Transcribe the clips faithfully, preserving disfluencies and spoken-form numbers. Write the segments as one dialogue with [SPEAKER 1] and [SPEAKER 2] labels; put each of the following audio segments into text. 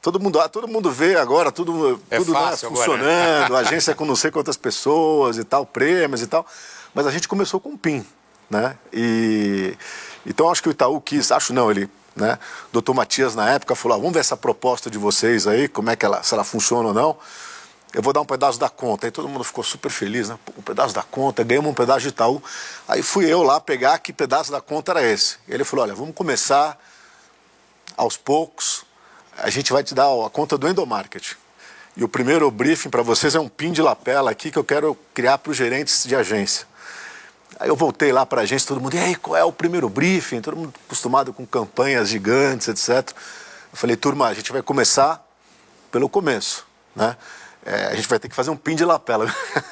[SPEAKER 1] todo mundo, ah, todo mundo vê agora, tudo,
[SPEAKER 2] é
[SPEAKER 1] tudo
[SPEAKER 2] fácil
[SPEAKER 1] né, funcionando,
[SPEAKER 2] agora, né?
[SPEAKER 1] agência com não sei quantas pessoas e tal, prêmios e tal. Mas a gente começou com um P I N, né? E, então acho que o Itaú quis, acho não, ele, né? doutor Matias na época falou, ah, vamos ver essa proposta de vocês aí, como é que ela, se ela funciona ou não. Eu vou dar um pedaço da conta. Aí todo mundo ficou super feliz, né? Um pedaço da conta, ganhamos um pedaço de Itaú. Aí fui eu lá pegar que pedaço da conta era esse. Ele falou, olha, vamos começar aos poucos, a gente vai te dar a conta do endomarketing. E o primeiro briefing para vocês é um P I N de lapela aqui que eu quero criar para os gerentes de agência. Aí eu voltei lá para a agência, todo mundo, e aí, qual é o primeiro briefing? Todo mundo acostumado com campanhas gigantes, etcétera. Eu falei, turma, a gente vai começar pelo começo, né? É, a gente vai ter que fazer um P I N de lapela.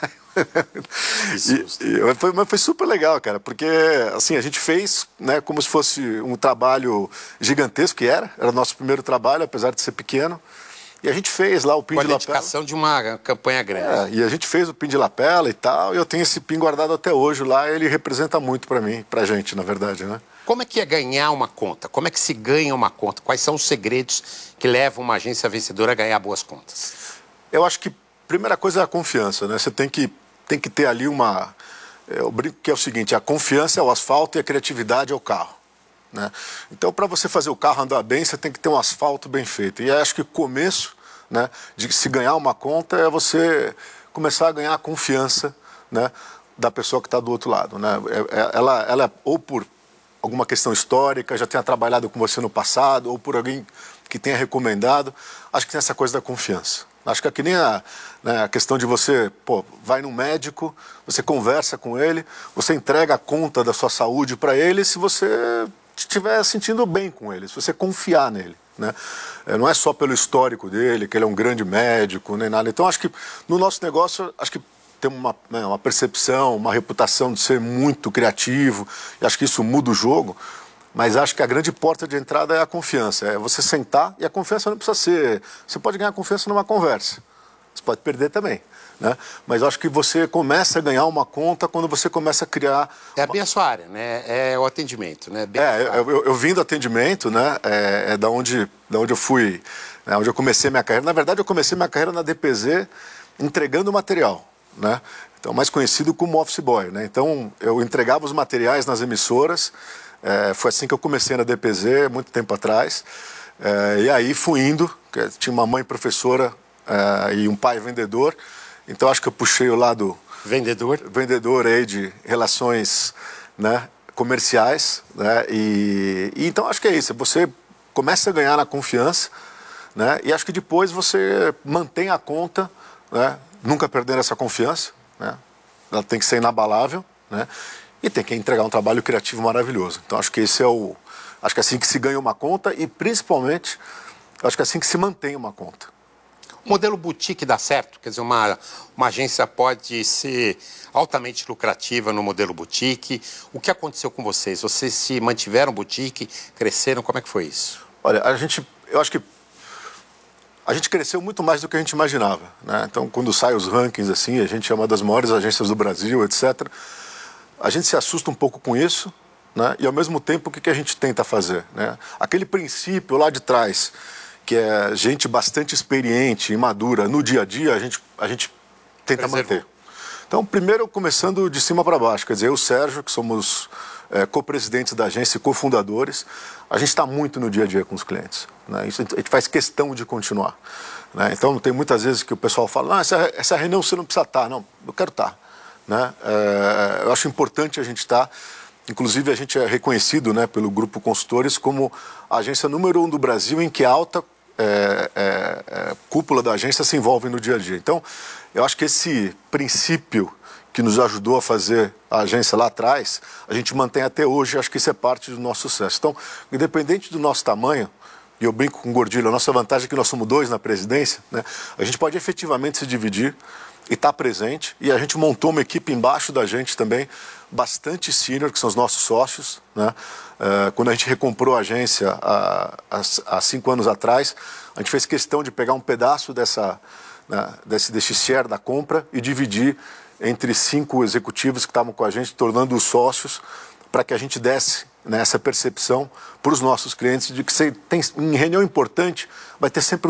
[SPEAKER 1] e, e foi, mas foi super legal, cara, porque assim, a gente fez, né, como se fosse um trabalho gigantesco, que era, era o nosso primeiro trabalho, apesar de ser pequeno. E a gente fez lá o P I N de lapela.
[SPEAKER 2] Com a dedicação de uma campanha grande.
[SPEAKER 1] É, e a gente fez o P I N de lapela e tal, e eu tenho esse P I N guardado até hoje lá, ele representa muito pra mim, pra gente, na verdade, né?
[SPEAKER 2] Como é que é ganhar uma conta? Como é que se ganha uma conta? Quais são os segredos que levam uma agência vencedora a ganhar boas contas?
[SPEAKER 1] Eu acho que a primeira coisa é a confiança, né? Você tem que, tem que ter ali uma... Eu brinco que é o seguinte, a confiança é o asfalto e a criatividade é o carro, né? Então, para você fazer o carro andar bem, você tem que ter um asfalto bem feito. E acho que o começo, né, de se ganhar uma conta é você começar a ganhar a confiança, né, da pessoa que está do outro lado, né? Ela, ela, ou por alguma questão histórica, já tenha trabalhado com você no passado, ou por alguém que tenha recomendado. Acho que tem essa coisa da confiança. Acho que é que nem a, né, a questão de você, pô, vai num médico, você conversa com ele, você entrega a conta da sua saúde para ele se você estiver sentindo bem com ele, se você confiar nele, né? É, não é só pelo histórico dele, que ele é um grande médico, nem nada. Então, acho que no nosso negócio, acho que tem uma, né, uma percepção, uma reputação de ser muito criativo, e acho que isso muda o jogo. Mas acho que a grande porta de entrada é a confiança. É você sentar, e a confiança não precisa ser... Você pode ganhar confiança numa conversa. Você pode perder também, né? Mas acho que você começa a ganhar uma conta quando você começa a criar...
[SPEAKER 2] É bem a sua área, né? É o atendimento, né? Bem
[SPEAKER 1] é, eu, eu, eu vim do atendimento, né? É, é da onde, da onde eu fui, né? Onde eu comecei minha carreira. Na verdade, eu comecei minha carreira na D P Z entregando material, né? Então, mais conhecido como office boy, né? Então, eu entregava os materiais nas emissoras. É, foi assim que eu comecei na D P Z, muito tempo atrás. É, e aí fui indo, tinha uma mãe professora é, e um pai vendedor. Então acho que eu puxei o lado...
[SPEAKER 2] Vendedor?
[SPEAKER 1] Vendedor aí de relações, né, comerciais. Né, e, e então acho que é isso, você começa a ganhar na confiança, né, e acho que depois você mantém a conta, né, nunca perdendo essa confiança, né, ela tem que ser inabalável, né, e tem que entregar um trabalho criativo maravilhoso. Então acho que esse é o... Acho que é assim que se ganha uma conta e principalmente, acho que é assim que se mantém uma conta.
[SPEAKER 2] O modelo boutique dá certo? Quer dizer, uma, uma agência pode ser altamente lucrativa no modelo boutique. O que aconteceu com vocês? Vocês se mantiveram boutique, cresceram, como é que foi isso?
[SPEAKER 1] Olha, a gente, eu acho que a gente cresceu muito mais do que a gente imaginava, né? Então quando saem os rankings assim, a gente é uma das maiores agências do Brasil, etcétera. A gente se assusta um pouco com isso, né? E ao mesmo tempo, o que, que a gente tenta fazer, né? Aquele princípio lá de trás, que é gente bastante experiente e madura no dia a dia, a gente, a gente tenta
[SPEAKER 2] Preservou.
[SPEAKER 1] manter. Então, primeiro, começando de cima para baixo, quer dizer, eu e o Sérgio, que somos é, co-presidentes da agência e cofundadores, a gente está muito no dia a dia com os clientes, né? Isso a gente faz questão de continuar, né? Então, tem muitas vezes que o pessoal fala, ah, essa, essa reunião você não precisa estar. Não, eu quero estar. Né? É, eu acho importante a gente estar, inclusive a gente é reconhecido, né, pelo Grupo Consultores como a agência número um do Brasil em que a alta é, é, é, cúpula da agência se envolve no dia a dia. Então, eu acho que esse princípio que nos ajudou a fazer a agência lá atrás, a gente mantém até hoje, acho que isso é parte do nosso sucesso. Então, independente do nosso tamanho, e eu brinco com o Gordilho, a nossa vantagem é que nós somos dois na presidência, né, a gente pode efetivamente se dividir e está presente, e a gente montou uma equipe embaixo da gente também, bastante sênior, que são os nossos sócios, né? Uh, quando a gente recomprou a agência há, há, há cinco anos atrás, a gente fez questão de pegar um pedaço dessa, né, desse, desse share da compra e dividir entre cinco executivos que estavam com a gente, tornando os sócios, para que a gente desse, né, essa percepção para os nossos clientes de que você tem, em reunião importante vai ter sempre